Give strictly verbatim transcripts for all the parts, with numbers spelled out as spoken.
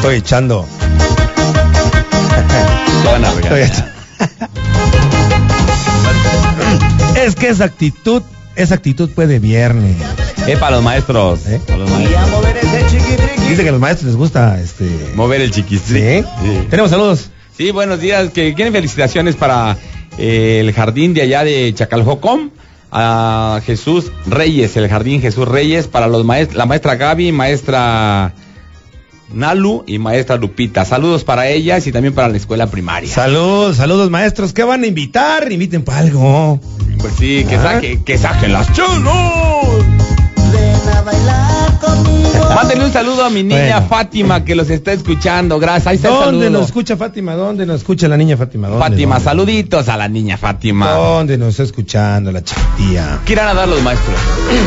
Estoy echando. Te van a regañar. Es que esa actitud, esa actitud fue de viernes. Eh, para los maestros. ¿Eh? Para los maestros. Dice que a los maestros les gusta este Mover el chiquis. ¿Sí? Sí. Tenemos saludos. Sí, buenos días. Que quieren felicitaciones para eh, el jardín de allá de Chacalhocom. A Jesús Reyes, el jardín Jesús Reyes, para los maestros, la maestra Gaby, maestra Nalu y maestra Lupita. Saludos para ellas y también para la escuela primaria. Saludos, saludos maestros. ¿Qué van a invitar? Inviten para algo. Pues sí, que, ¿Ah? saque, que saquen las chulos. Mándenle un saludo a mi niña Bueno. Fátima, que los está escuchando. Gracias. Ahí está el ¿Dónde saludo. nos escucha Fátima? ¿Dónde nos escucha la niña Fátima? ¿Dónde, Fátima, dónde? saluditos a la niña Fátima. ¿Dónde nos está escuchando la chiquitía? ¿Qué irán a dar los maestros?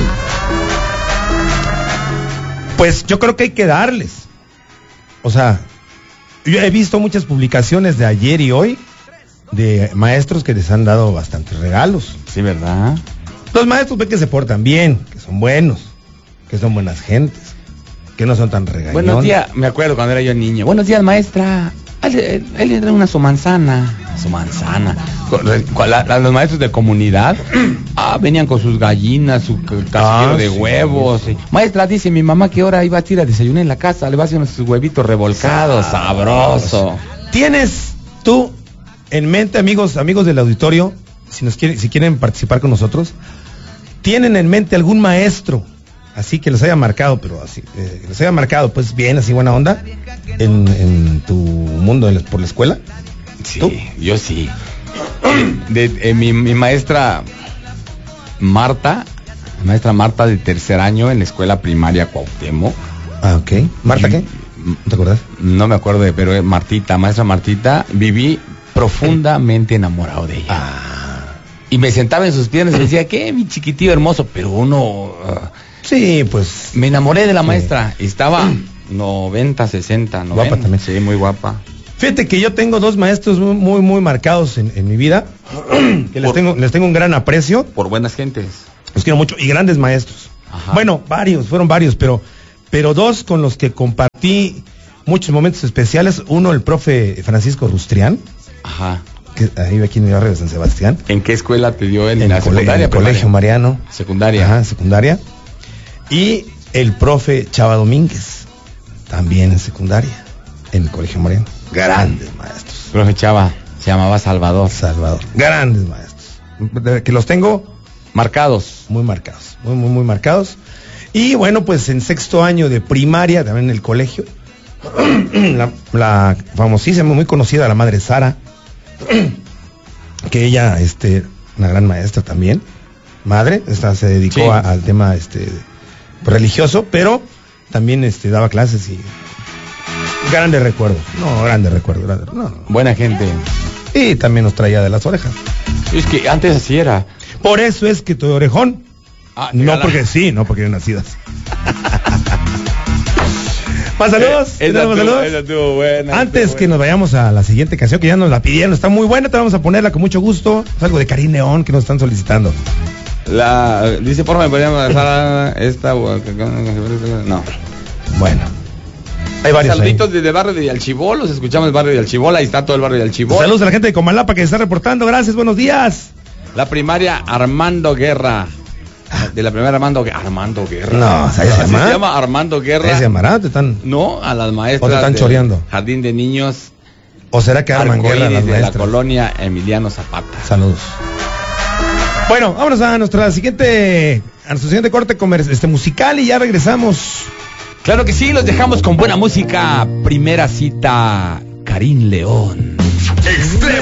Pues yo creo que hay que darles. O sea, yo he visto muchas publicaciones de ayer y hoy de maestros que les han dado bastantes regalos. Sí, ¿verdad? Los maestros ven que se portan bien, que son buenos, que son buenas gentes, que no son tan regañones. Buenos días, me acuerdo cuando era yo niño. Buenos días, maestra. Él, él le trae una su manzana. Su manzana. Con la, la, los maestros de comunidad ah, venían con sus gallinas, su casillero Ah, de sí. huevos. Sí. Maestra, dice mi mamá que ahora iba a ir a desayunar en la casa. Le va a hacer sus huevitos revolcados. Sabroso. ¿Tienes tú en mente, amigos, amigos del auditorio, si nos quieren, si quieren participar con nosotros, tienen en mente algún maestro así que les haya marcado, pero así, eh, les haya marcado, pues bien, así buena onda, en, en tu mundo en la, por la escuela? Sí, ¿Tú? yo sí. De, de, eh, mi, mi maestra Marta, maestra Marta de tercer año en la escuela primaria Cuauhtémoc. Ah, ok. ¿Marta qué? ¿No te acuerdas? No me acuerdo, de, pero Martita, maestra Martita, viví profundamente enamorado de ella. Ah. Y me sentaba en sus piernas y me decía, ¿qué, mi chiquitillo hermoso? Pero uno... Uh, Sí, pues... me enamoré de la Sí. maestra. Estaba noventa, sesenta, noventa. Guapa también. Sí, muy guapa. Fíjate que yo tengo dos maestros muy, muy, muy marcados en, en mi vida, que les Por- tengo, les tengo un gran aprecio, Por buenas gentes. los quiero mucho, y grandes maestros. Ajá. Bueno, varios, fueron varios, pero, pero dos con los que compartí muchos momentos especiales. Uno, el profe Francisco Rustrián, Ajá. que ahí vive aquí en el barrio de San Sebastián, ¿En qué escuela te dio en, en la el, cole- secundaria? en el Colegio primaria? Mariano. Secundaria. Ajá, secundaria. Y el profe Chava Domínguez, también en secundaria, en el Colegio Mariano. Grandes maestros. Profe Chava, se llamaba Salvador. Salvador. Grandes maestros. De- Que los tengo Marcados. muy marcados, muy, muy, muy marcados. Y bueno, pues en sexto año de primaria, también en el colegio, la, la famosísima, muy conocida, la madre Sara, que ella, este, una gran maestra también, madre, esta se dedicó Sí. a- al tema, este, religioso, pero también, este, daba clases y grandes recuerdos, no, grandes recuerdos, grandes, no, no. Buena gente. Y también nos traía de las orejas. Es que antes así era. Por eso es que estoy orejón. Ah, No regala- porque sí, no porque he nacido así. Más saludos. Eh, esa ¿Tenemos estuvo- saludos? esa estuvo buena, Antes estuvo que buena. nos vayamos a la siguiente canción, que ya nos la pidieron, está muy buena, te vamos a ponerla con mucho gusto. Es algo de Karim León que nos están solicitando. La, dice, por favor, me podríamos dejar esta. No. Bueno, hay varios ahí. Saluditos desde el barrio de Alchibol, los escuchamos el barrio de Alchibol, ahí está todo el barrio de Alchibol. Saludos a la gente de Comalapa que se está reportando. Gracias, buenos días. La primaria Armando Guerra. De la primera Armando Guerra. Armando Guerra. No, ¿así se Así llama? se llama Armando Guerra. ¿Ahí se llamará? ¿Te están... No, a las maestras. ¿O te están del choreando? Jardín de Niños. ¿O será que arman guerra Arcoíris las de la maestras? colonia Emiliano Zapata. Saludos. Bueno, vámonos a nuestra siguiente, a nuestro siguiente corte comer, este musical y ya regresamos. Claro que sí, los dejamos con buena música. Primera cita, Karim León.